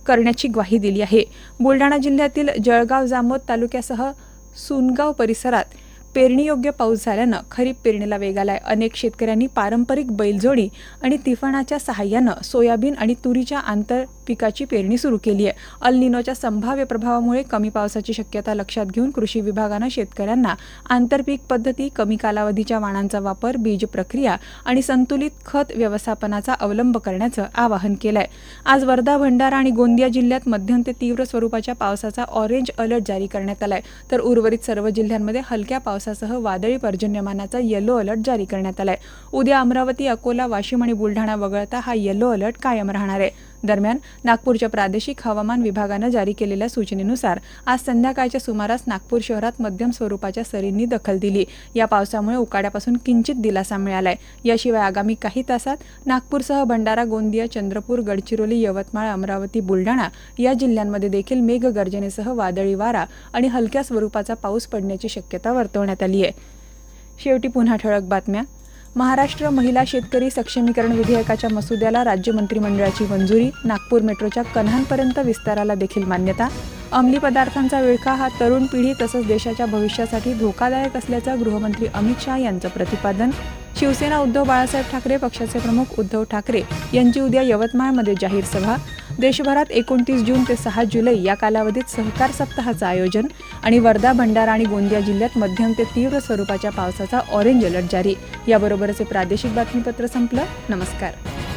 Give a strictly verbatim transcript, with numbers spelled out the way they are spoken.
करण्याची ग्वाही दिली आहे। बुलढाणा जिल्ह्यातील जळगाव जामोद तालुक्यासह सुनगाव परिसरात पेरणीयोग्य पाऊस झाल्यानं खरीप पेरणीला वेग आलाय। अनेक शेतकऱ्यांनी पारंपरिक बैलजोडी आणि तिफानाच्या सहाय्यानं सोयाबीन आणि तुरीच्या आंतर पिकाची पेरणी सुरू केली आहे। अल निनोच्या संभाव्य प्रभावामुळे कमी पावसाची शक्यता लक्षात घेऊन कृषी विभागानं शेतकऱ्यांना आंतरपीक पद्धती, कमी कालावधीच्या वाणांचा वापर, बीज प्रक्रिया आणि संतुलित खत व्यवस्थापनाचा अवलंब करण्याचं आवाहन केलंय। आज वर्धा, भंडारा आणि गोंदिया जिल्ह्यात मध्यम ते तीव्र स्वरूपाच्या पावसाचा ऑरेंज अलर्ट जारी करण्यात आलाय, तर उर्वरित सर्व जिल्ह्यांमध्ये हलक्या पावसासह वादळी पर्जन्यमानाचा येलो अलर्ट जारी करण्यात आलाय। उद्या अमरावती, अकोला, वाशिम आणि बुलढाणा वगळता हा येलो अलर्ट कायम राहणार आहे। दरम्यान नागपूरच्या प्रादेशिक हवामान विभागानं जारी केलेल्या सूचनेनुसार आज संध्याकाळच्या सुमारास नागपूर शहरात मध्यम स्वरूपाच्या सरींनी दखल दिली। या पावसामुळे उकाड्यापासून किंचित दिलासा मिळालाय। याशिवाय आगामी काही तासात नागपूरसह भंडारा, गोंदिया, चंद्रपूर, गडचिरोली, यवतमाळ, अमरावती, बुलढाणा या जिल्ह्यांमध्ये देखील मेघगर्जनेसह वादळी वारा आणि हलक्या स्वरूपाचा पाऊस पडण्याची शक्यता वर्तवण्यात आली आहे। शेवटी पुन्हा ठळक बातम्या। महाराष्ट्र महिला शेतकरी सक्षमीकरण विधेयकाच्या मसुद्याला राज्य मंत्रिमंडळाची मंजुरी। नागपूर मेट्रोच्या कन्हानपर्यंत विस्ताराला देखील मान्यता। अंमली पदार्थांचा विळखा हा तरुण पिढी तसंच देशाच्या भविष्यासाठी धोकादायक असल्याचं गृहमंत्री अमित शाह यांचं प्रतिपादन। शिवसेना उद्धव बाळासाहेब ठाकरे पक्षाचे प्रमुख उद्धव ठाकरे यांची उद्या यवतमाळमध्ये जाहीर सभा। देशभरात एकोणतीस जून ते सहा जुलै या कालावधीत सहकार सप्ताहाचं आयोजन आणि वर्धा, भंडारा आणि गोंदिया जिल्ह्यात मध्यम ते तीव्र स्वरूपाच्या पावसाचा ऑरेंज अलर्ट जारी। याबरोबरच हे प्रादेशिक बातमीपत्र संपलं। नमस्कार।